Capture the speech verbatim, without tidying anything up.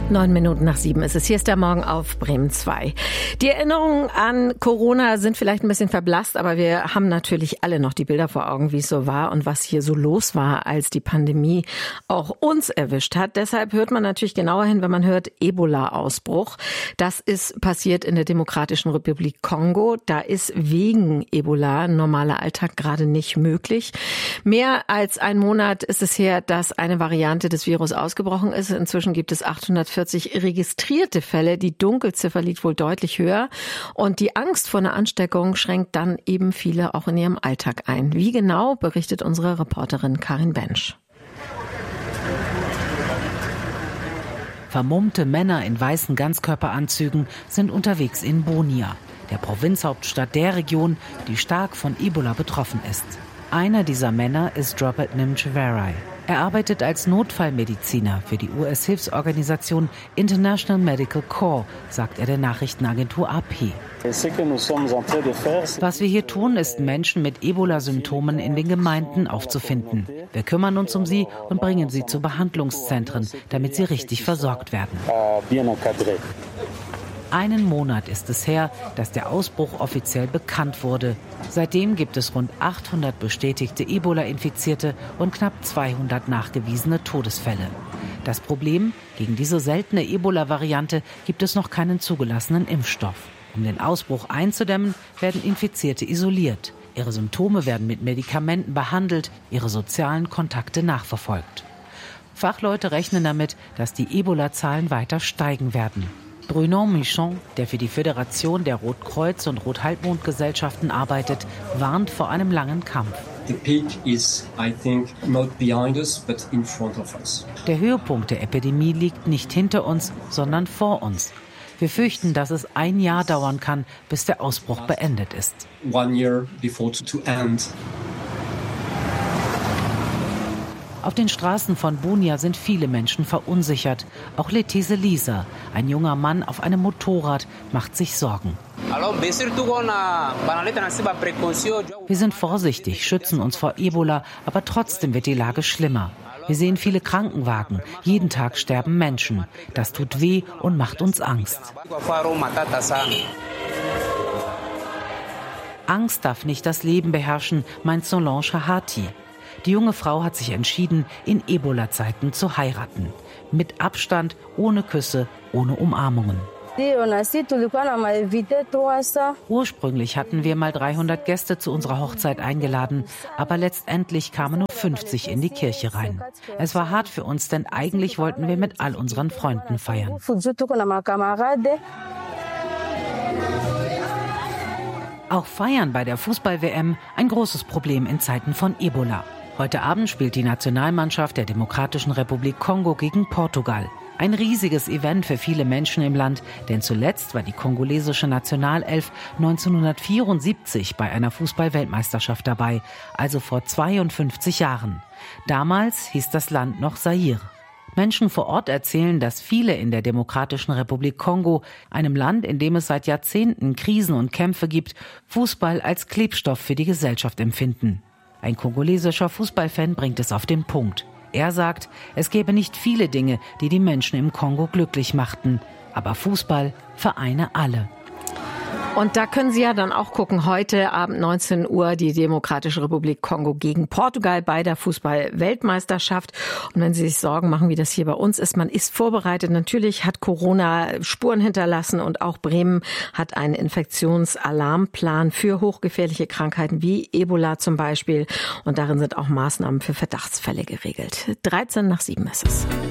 Neun Minuten nach sieben ist es. Hier ist der Morgen auf Bremen zwei. Die Erinnerungen an Corona sind vielleicht ein bisschen verblasst, aber wir haben natürlich alle noch die Bilder vor Augen, wie es so war und was hier so los war, als die Pandemie auch uns erwischt hat. Deshalb hört man natürlich genauer hin, wenn man hört Ebola-Ausbruch. Das ist passiert in der Demokratischen Republik Kongo. Da ist wegen Ebola ein normaler Alltag gerade nicht möglich. Mehr als ein Monat ist es her, dass eine Variante des Virus ausgebrochen ist. Inzwischen gibt es achthundertvierzig registrierte Fälle. Die Dunkelziffer liegt wohl deutlich höher. Und die Angst vor einer Ansteckung schränkt dann eben viele auch in ihrem Alltag ein. Wie genau, berichtet unsere Reporterin Karin Bensch. Vermummte Männer in weißen Ganzkörperanzügen sind unterwegs in Bunia, der Provinzhauptstadt der Region, die stark von Ebola betroffen ist. Einer dieser Männer ist Robert Nimcheverai. Er arbeitet als Notfallmediziner für die U S-Hilfsorganisation International Medical Corps, sagt er der Nachrichtenagentur A P. Was wir hier tun, ist, Menschen mit Ebola-Symptomen in den Gemeinden aufzufinden. Wir kümmern uns um sie und bringen sie zu Behandlungszentren, damit sie richtig versorgt werden. Einen Monat ist es her, dass der Ausbruch offiziell bekannt wurde. Seitdem gibt es rund achthundert bestätigte Ebola-Infizierte und knapp zweihundert nachgewiesene Todesfälle. Das Problem: Gegen diese seltene Ebola-Variante gibt es noch keinen zugelassenen Impfstoff. Um den Ausbruch einzudämmen, werden Infizierte isoliert. Ihre Symptome werden mit Medikamenten behandelt, ihre sozialen Kontakte nachverfolgt. Fachleute rechnen damit, dass die Ebola-Zahlen weiter steigen werden. Bruno Michon, der für die Föderation der Rotkreuz- und Rothalbmondgesellschaften arbeitet, warnt vor einem langen Kampf. Der Höhepunkt der Epidemie liegt nicht hinter uns, sondern vor uns. Wir fürchten, dass es ein Jahr dauern kann, bis der Ausbruch beendet ist. Auf den Straßen von Bunia sind viele Menschen verunsichert. Auch Letese Lisa, ein junger Mann auf einem Motorrad, macht sich Sorgen. Wir sind vorsichtig, schützen uns vor Ebola, aber trotzdem wird die Lage schlimmer. Wir sehen viele Krankenwagen. Jeden Tag sterben Menschen. Das tut weh und macht uns Angst. Angst darf nicht das Leben beherrschen, meint Solange Hahati. Die junge Frau hat sich entschieden, in Ebola-Zeiten zu heiraten. Mit Abstand, ohne Küsse, ohne Umarmungen. Ursprünglich hatten wir mal dreihundert Gäste zu unserer Hochzeit eingeladen, aber letztendlich kamen nur fünfzig in die Kirche rein. Es war hart für uns, denn eigentlich wollten wir mit all unseren Freunden feiern. Auch Feiern bei der Fußball-W M ein großes Problem in Zeiten von Ebola. Heute Abend spielt die Nationalmannschaft der Demokratischen Republik Kongo gegen Portugal. Ein riesiges Event für viele Menschen im Land, denn zuletzt war die kongolesische Nationalelf neunzehnhundertvierundsiebzig bei einer Fußball-Weltmeisterschaft dabei, also vor zweiundfünfzig Jahren. Damals hieß das Land noch Zaire. Menschen vor Ort erzählen, dass viele in der Demokratischen Republik Kongo, einem Land, in dem es seit Jahrzehnten Krisen und Kämpfe gibt, Fußball als Klebstoff für die Gesellschaft empfinden. Ein kongolesischer Fußballfan bringt es auf den Punkt. Er sagt, es gäbe nicht viele Dinge, die die Menschen im Kongo glücklich machten. Aber Fußball vereine alle. Und da können Sie ja dann auch gucken, heute Abend neunzehn Uhr die Demokratische Republik Kongo gegen Portugal bei der Fußball-Weltmeisterschaft. Und wenn Sie sich Sorgen machen, wie das hier bei uns ist, man ist vorbereitet. Natürlich hat Corona Spuren hinterlassen und auch Bremen hat einen Infektionsalarmplan für hochgefährliche Krankheiten wie Ebola zum Beispiel. Und darin sind auch Maßnahmen für Verdachtsfälle geregelt. dreizehn nach sieben ist es.